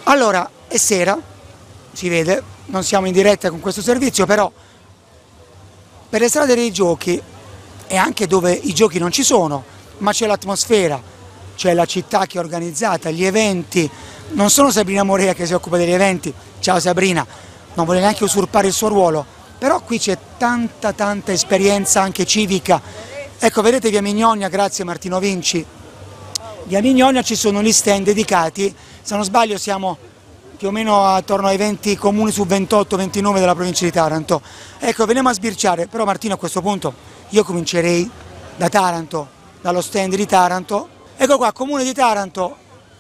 Allora, è sera, si vede, non siamo in diretta con questo servizio, però per le strade dei giochi e anche dove i giochi non ci sono, ma c'è l'atmosfera, c'è la città che è organizzata, gli eventi, non sono Sabrina Morea che si occupa degli eventi, ciao Sabrina, non vuole neanche usurpare il suo ruolo, però qui c'è tanta esperienza anche civica. Ecco, vedete via Mignonia, grazie Martino Vinci, via Mignonia ci sono gli stand dedicati, se non sbaglio siamo più o meno attorno ai 20 comuni su 28-29 della provincia di Taranto. Ecco, veniamo a sbirciare, però Martino a questo punto io comincerei da Taranto, dallo stand di Taranto. Ecco qua, Comune di Taranto,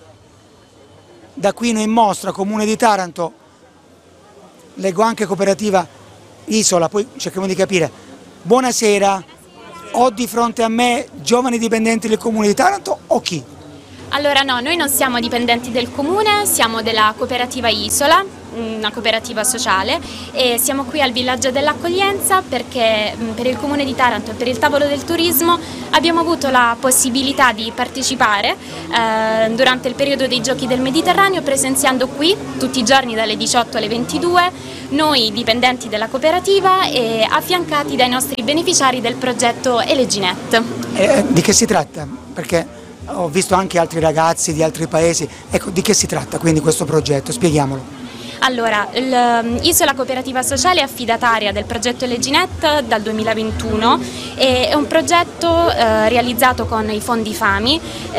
da qui in mostra, Comune di Taranto, leggo anche Cooperativa Isola, poi cerchiamo di capire. Buonasera, ho di fronte a me giovani dipendenti del Comune di Taranto o chi? Allora no, noi non siamo dipendenti del comune, siamo della Cooperativa Isola, una cooperativa sociale, e siamo qui al Villaggio dell'Accoglienza perché per il Comune di Taranto e per il tavolo del turismo abbiamo avuto la possibilità di partecipare durante il periodo dei Giochi del Mediterraneo, presenziando qui tutti i giorni dalle 18 alle 22, noi dipendenti della cooperativa e affiancati dai nostri beneficiari del progetto Eleginet. Di che si tratta? Perché ho visto anche altri ragazzi di altri paesi, ecco, di che si tratta quindi questo progetto? Spieghiamolo. Allora, l'Isola Cooperativa Sociale è affidataria del progetto Eleginet dal 2021 e è un progetto realizzato con i fondi FAMI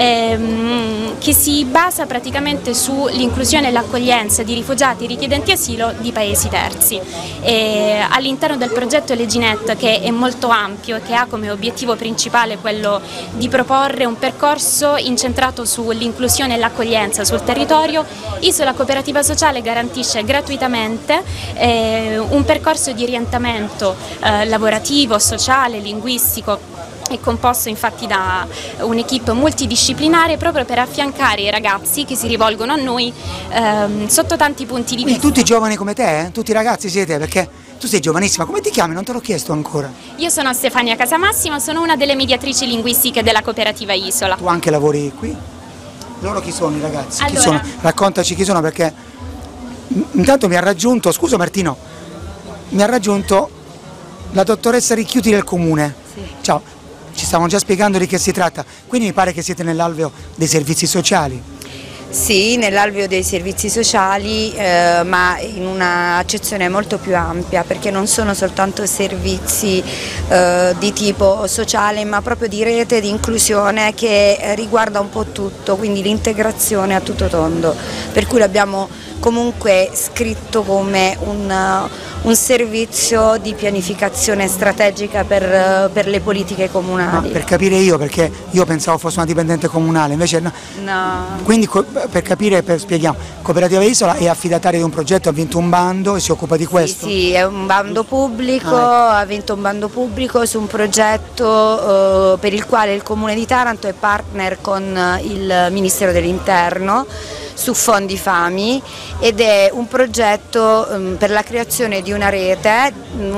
che si basa praticamente sull'inclusione e l'accoglienza di rifugiati richiedenti asilo di paesi terzi. All'interno del progetto Eleginet, che è molto ampio e che ha come obiettivo principale quello di proporre un percorso incentrato sull'inclusione e l'accoglienza sul territorio, Isola Cooperativa Sociale garantisce gratuitamente un percorso di orientamento lavorativo, sociale, linguistico. È composto infatti da un'equipe multidisciplinare proprio per affiancare i ragazzi che si rivolgono a noi sotto tanti punti di vista. Tutti giovani come te, tutti ragazzi siete, perché tu sei giovanissima, come ti chiami? Non te l'ho chiesto ancora. Io sono Stefania Casamassima, sono una delle mediatrici linguistiche della Cooperativa Isola. Tu anche lavori qui? Loro chi sono i ragazzi? Allora, chi sono? Raccontaci chi sono, perché intanto mi ha raggiunto, scusa Martino, mi ha raggiunto la dottoressa Ricchiuti del comune. Sì. Ciao, ci stavano già spiegando di che si tratta, quindi mi pare che siete nell'alveo dei servizi sociali. Sì, nell'alveo dei servizi sociali, ma in una accezione molto più ampia, perché non sono soltanto servizi di tipo sociale, ma proprio di rete, di inclusione che riguarda un po' tutto, quindi l'integrazione a tutto tondo, per cui l'abbiamo comunque scritto come un servizio di pianificazione strategica per le politiche comunali. Ma per capire io, perché io pensavo fosse una dipendente comunale, invece no. No. Quindi per capire, spieghiamo, Cooperativa Isola è affidataria di un progetto, ha vinto un bando e si occupa di questo? Sì, è un bando pubblico, ha vinto un bando pubblico su un progetto per il quale il Comune di Taranto è partner con il Ministero dell'Interno su fondi FAMI, ed è un progetto per la creazione di una rete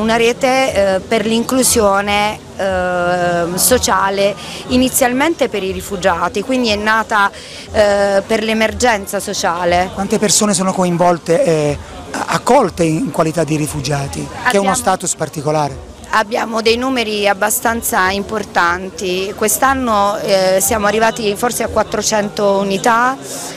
per l'inclusione sociale, inizialmente per i rifugiati, quindi è nata per l'emergenza sociale. Quante persone sono coinvolte e accolte in qualità di rifugiati, che è uno status particolare? Abbiamo dei numeri abbastanza importanti, quest'anno siamo arrivati forse a 400 unità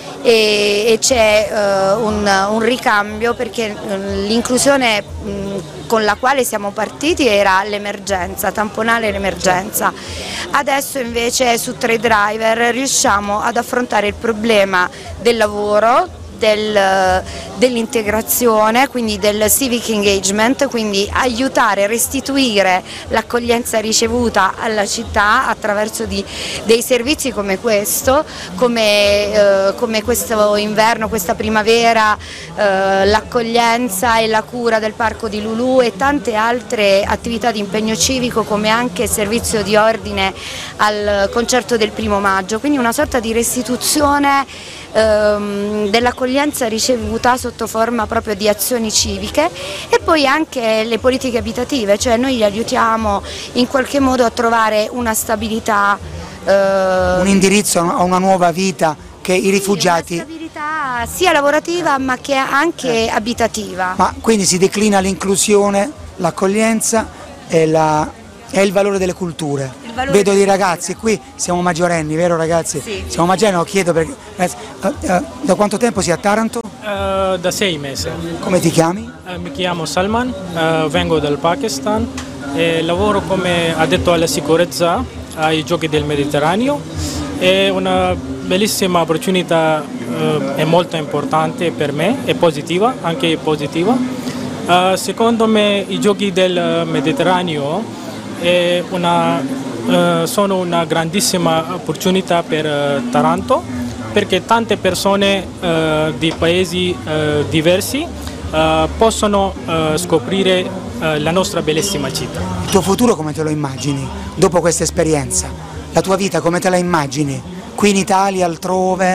e c'è un ricambio, perché l'inclusione con la quale siamo partiti era l'emergenza, tamponare l'emergenza. Adesso invece su Trade Driver riusciamo ad affrontare il problema del lavoro, dell'integrazione, quindi del civic engagement, quindi aiutare, restituire l'accoglienza ricevuta alla città attraverso dei servizi come questo, come questo inverno, questa primavera, l'accoglienza e la cura del parco di Lulù e tante altre attività di impegno civico, come anche il servizio di ordine al concerto del 1° maggio, quindi una sorta di restituzione dell'accoglienza ricevuta sotto forma proprio di azioni civiche, e poi anche le politiche abitative, cioè noi li aiutiamo in qualche modo a trovare una stabilità, un indirizzo a una nuova vita che i rifugiati... Una stabilità sia lavorativa ma che anche abitativa. Ma quindi si declina l'inclusione, l'accoglienza e il valore delle culture. Vedo dei ragazzi, qui siamo maggiorenni, vero ragazzi? Sì. Siamo maggiorenni, lo chiedo perché... da quanto tempo sei a Taranto? Da 6 mesi. Come ti chiami? Mi chiamo Salman, vengo dal Pakistan e lavoro come addetto alla sicurezza ai Giochi del Mediterraneo. È una bellissima opportunità e molto importante per me, è positiva, anche positiva. Secondo me i Giochi del Mediterraneo sono una grandissima opportunità per Taranto, perché tante persone di paesi diversi possono scoprire la nostra bellissima città. Il tuo futuro come te lo immagini dopo questa esperienza? La tua vita come te la immagini? Qui in Italia, altrove?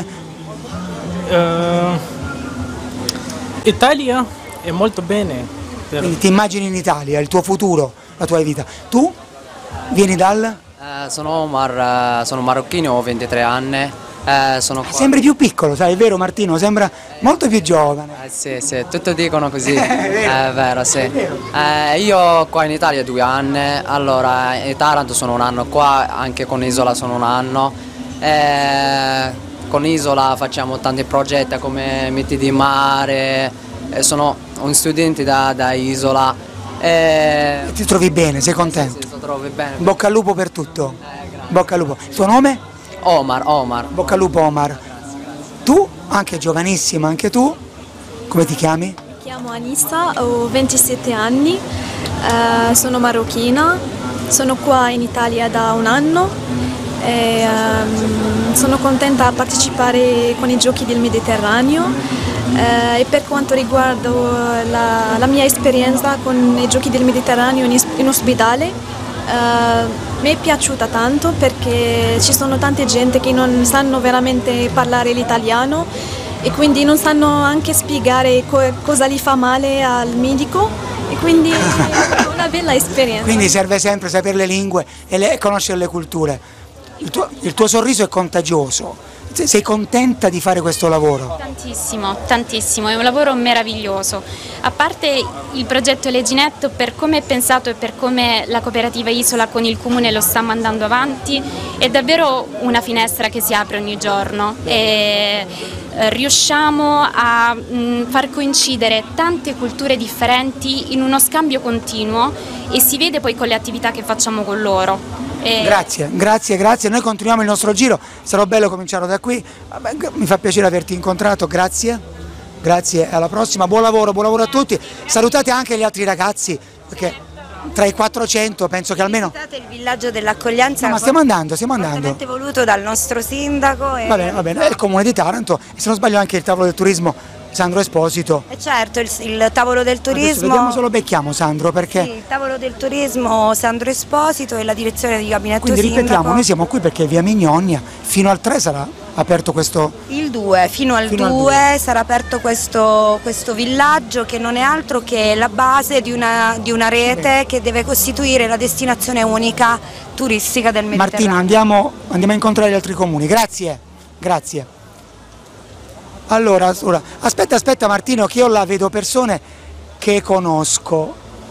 Italia è molto bene. Quindi ti immagini in Italia, il tuo futuro, la tua vita. Tu vieni dal? Sono Omar, sono marocchino, ho 23 anni. Sono qua. Sembri più piccolo, sai, è vero Martino? Sembra molto più giovane. Sì, tutti dicono così. È vero, sì. Io qua in Italia 2 anni, allora in Taranto sono 1 anno qua, anche con Isola sono 1 anno. Con Isola facciamo tanti progetti come miti di mare, sono un studente da Isola. Ti trovi bene, sei contento? Sì, trovi bene. Bocca al lupo per tutto. Bocca al lupo. Il tuo nome? Omar. Bocca al lupo Omar. Tu, anche giovanissima, anche tu, come ti chiami? Mi chiamo Anissa, ho 27 anni, sono marocchina, sono qua in Italia da 1 anno e sono contenta di partecipare con i Giochi del Mediterraneo e per quanto riguarda la mia esperienza con i Giochi del Mediterraneo in ospedale, mi è piaciuta tanto perché ci sono tante gente che non sanno veramente parlare l'italiano e quindi non sanno anche spiegare cosa gli fa male al medico e quindi è una bella esperienza. Quindi serve sempre sapere le lingue e conoscere le culture. Il tuo sorriso è contagioso. Sei contenta di fare questo lavoro? Tantissimo, tantissimo, è un lavoro meraviglioso. A parte il progetto Leginetto, per come è pensato e per come la cooperativa Isola con il comune lo sta mandando avanti, è davvero una finestra che si apre ogni giorno e riusciamo a far coincidere tante culture differenti in uno scambio continuo e si vede poi con le attività che facciamo con loro. Grazie, noi continuiamo il nostro giro, sarà bello cominciare da qui, mi fa piacere averti incontrato, grazie e alla prossima, buon lavoro a tutti, salutate anche gli altri ragazzi, perché tra i 400 penso che almeno... Visitate il villaggio dell'accoglienza. No, ma stiamo andando. Fortemente voluto dal nostro sindaco. Va bene, è il comune di Taranto e se non sbaglio anche il tavolo del turismo Sandro Esposito. Certo, il tavolo del turismo. Adesso vediamo se lo becchiamo Sandro, perché... Sì, il tavolo del turismo Sandro Esposito e la direzione di gabinetto Quindi sindaco. ripetiamo, noi siamo qui perché via Mignonia fino al 3 sarà aperto questo... Il 2, fino al 2 sarà aperto questo villaggio che non è altro che la base di una rete che deve costituire la destinazione unica turistica del Mediterraneo. Martino, andiamo a incontrare gli altri comuni, grazie. Allora, aspetta Martino, che io là vedo persone che conosco.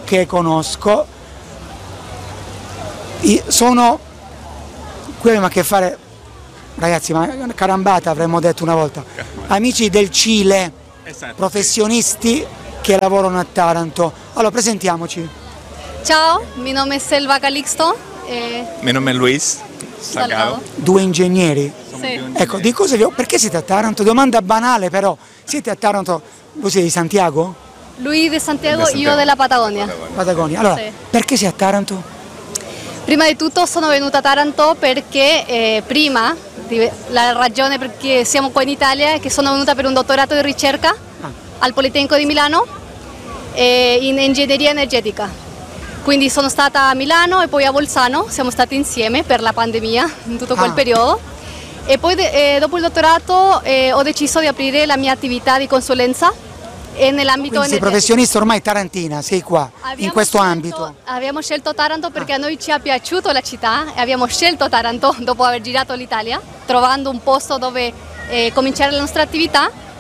Sono qui abbiamo a che fare, ragazzi, ma carambata avremmo detto una volta, amici del Cile, professionisti che lavorano a Taranto. Allora, presentiamoci. Ciao, mi nome è Selva Calixto. Mi nome è Luis Salgado. 2 ingegneri. Sì. Ecco, di cosa perché siete a Taranto? Domanda banale però, siete a Taranto, voi siete di Santiago? Lui di Santiago, io della Patagonia. Patagonia. Allora, Sì. perché sei a Taranto? Prima di tutto sono venuta a Taranto perché la ragione perché siamo qua in Italia è che sono venuta per un dottorato di ricerca al Politecnico di Milano in ingegneria energetica. Quindi sono stata a Milano e poi a Bolzano, siamo stati insieme per la pandemia in tutto quel periodo. E poi dopo il dottorato ho deciso di aprire la mia attività di consulenza nell'ambito Quindi sei professionista ormai tarantina, sei qua, in questo ambito. Abbiamo scelto Taranto perché a noi ci è piaciuto la città e abbiamo scelto Taranto dopo aver girato l'Italia, trovando un posto dove cominciare la nostra attività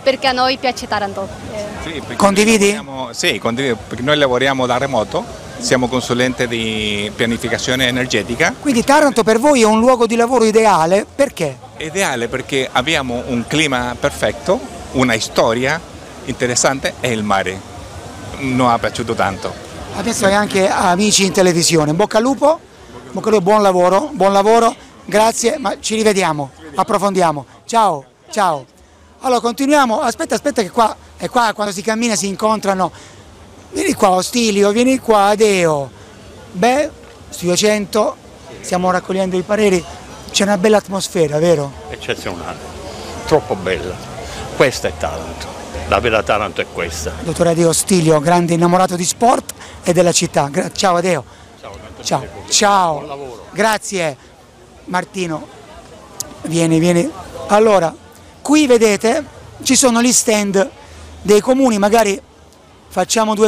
perché a noi piace Taranto. Sì, perché Condividi? Sì, condivido, perché noi lavoriamo da remoto, siamo consulenti di pianificazione energetica. Quindi Taranto per voi è un luogo di lavoro ideale, perché? Ideale perché abbiamo un clima perfetto, una storia interessante e il mare. Non ha piaciuto tanto. Adesso hai anche amici in televisione, bocca al lupo, buon lavoro, grazie, ma ci rivediamo, approfondiamo. Ciao, ciao. Allora continuiamo, aspetta che qua quando si cammina si incontrano. Vieni qua Ostilio, vieni qua Adeo. Beh, Studio 100, stiamo raccogliendo i pareri, c'è una bella atmosfera, vero? Eccezionale, troppo bella. Questa è Taranto, la vera Taranto è questa. Dottore Adeo Ostilio, grande innamorato di sport e della città. Ciao Adeo. Ciao. Buon lavoro. Grazie. Martino, vieni. Allora, qui vedete ci sono gli stand dei comuni, magari facciamo due